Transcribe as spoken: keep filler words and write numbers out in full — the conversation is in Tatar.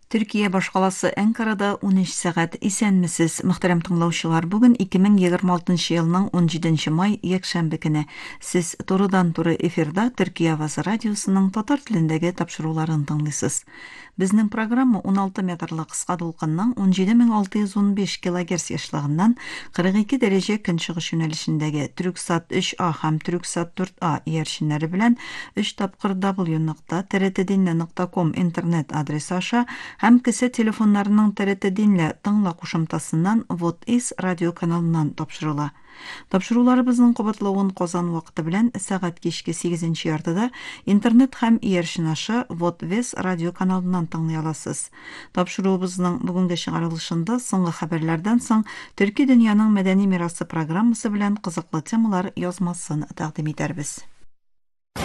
Төркия башкаласы Анкарада он өч сәгать исәнмесез. Мөхтәрәм тыңлаучылар, бүген ике мең егерме алтынчы елның он җиденче май якшәмбе көне. Сез турыдан-туры эфирда Төркия Авазы радиосының татар телендәге тапшыруларын тыңлыйсыз. Безнең программа он алты метрлы кыска дулкынның он җиде мең алты йөз ун биш килогерц яшьлыгыннан кырык ике дәрәҗә көнчыгыш юнәлешендәге Түрксат өч А һәм Түрксат дүрт А иярченнәре белән өч тапкыр дабл ю нокта т р т динне нокта ком интернет адресы аша һәм кесе телефоннарының Т Р Т Динле тыңла кушымтасыннан Вот Ис радио каналыннан тапшырыла. Тапшыруларыбызның кабатлавын Казан вакыты белән сәгать кичке сигезенче яртыда интернет һәм иярчен аша Вот Вес радио каналыннан тыңлый аласыз. Тапшыруыбызның бүгенге чыгарылышында соңгы хәбәрләрдән соң Төрки дөньяның мәдәни мирасы программасы белән кызыклы темалар язмасын тәкъдим итәрбез.